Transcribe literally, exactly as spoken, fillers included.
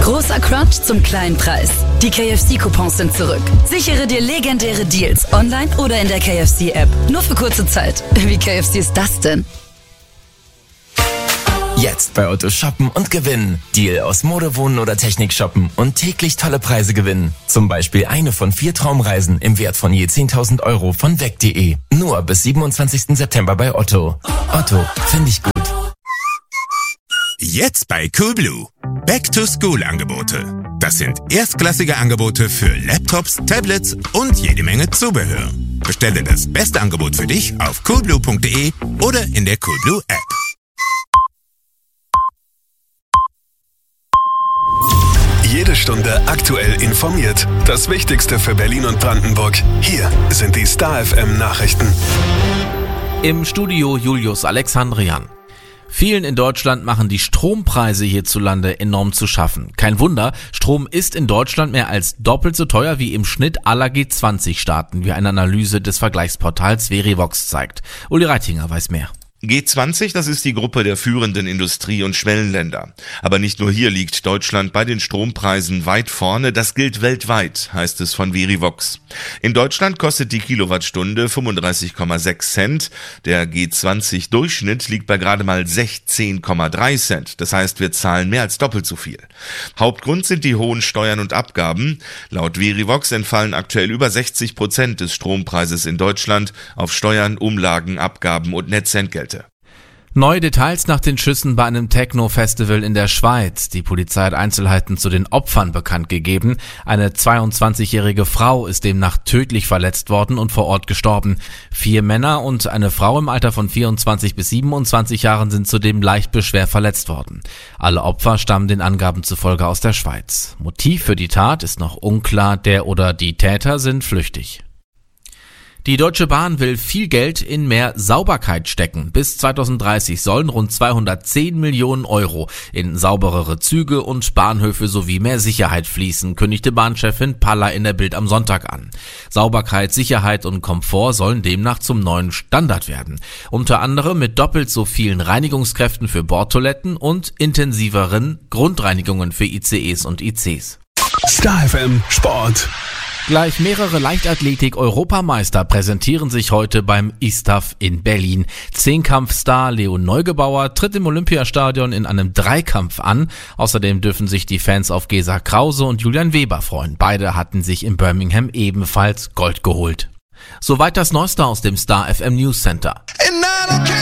Großer Crunch zum kleinen Preis. Die K F C-Coupons sind zurück. Sichere dir legendäre Deals online oder in der K F C-App. Nur für kurze Zeit. Wie K F C ist das denn? Jetzt bei Otto shoppen und gewinnen. Deal aus Mode, Wohnen oder Technik shoppen und täglich tolle Preise gewinnen. Zum Beispiel eine von vier Traumreisen im Wert von je zehntausend Euro von weg punkt de. Nur bis siebenundzwanzigsten September bei Otto. Otto, finde ich gut. Jetzt bei Coolblue. Back-to-School-Angebote. Das sind erstklassige Angebote für Laptops, Tablets und jede Menge Zubehör. Bestelle das beste Angebot für dich auf coolblue punkt de oder in der Coolblue App. Jede Stunde aktuell informiert. Das Wichtigste für Berlin und Brandenburg. Hier sind die Star F M Nachrichten. Im Studio Julius Alexandrian. Vielen in Deutschland machen die Strompreise hierzulande enorm zu schaffen. Kein Wunder, Strom ist in Deutschland mehr als doppelt so teuer wie im Schnitt aller G zwanzig Staaten, wie eine Analyse des Vergleichsportals Verivox zeigt. Uli Reitinger weiß mehr. G zwanzig, das ist die Gruppe der führenden Industrie- und Schwellenländer. Aber nicht nur hier liegt Deutschland bei den Strompreisen weit vorne, das gilt weltweit, heißt es von Verivox. In Deutschland kostet die Kilowattstunde fünfunddreißig Komma sechs Cent, der G zwanzig Durchschnitt liegt bei gerade mal sechzehn Komma drei Cent, das heißt, wir zahlen mehr als doppelt so viel. Hauptgrund sind die hohen Steuern und Abgaben. Laut Verivox entfallen aktuell über sechzig Prozent des Strompreises in Deutschland auf Steuern, Umlagen, Abgaben und Netzentgelte. Neue Details nach den Schüssen bei einem Techno-Festival in der Schweiz. Die Polizei hat Einzelheiten zu den Opfern bekannt gegeben. Eine zweiundzwanzigjährige Frau ist demnach tödlich verletzt worden und vor Ort gestorben. Vier Männer und eine Frau im Alter von vierundzwanzig bis siebenundzwanzig Jahren sind zudem leicht bis schwer verletzt worden. Alle Opfer stammen den Angaben zufolge aus der Schweiz. Motiv für die Tat ist noch unklar. Der oder die Täter sind flüchtig. Die Deutsche Bahn will viel Geld in mehr Sauberkeit stecken. Bis zweitausenddreißig sollen rund zweihundertzehn Millionen Euro in sauberere Züge und Bahnhöfe sowie mehr Sicherheit fließen, kündigte Bahnchefin Paller in der Bild am Sonntag an. Sauberkeit, Sicherheit und Komfort sollen demnach zum neuen Standard werden. Unter anderem mit doppelt so vielen Reinigungskräften für Bordtoiletten und intensiveren Grundreinigungen für I C Es und I Cs. Star F M Sport. Gleich mehrere Leichtathletik-Europameister präsentieren sich heute beim I S T A F in Berlin. Zehnkampfstar Leon Neugebauer tritt im Olympiastadion in einem Dreikampf an. Außerdem dürfen sich die Fans auf Gesa Krause und Julian Weber freuen. Beide hatten sich in Birmingham ebenfalls Gold geholt. Soweit das Neueste aus dem Star F M News Center.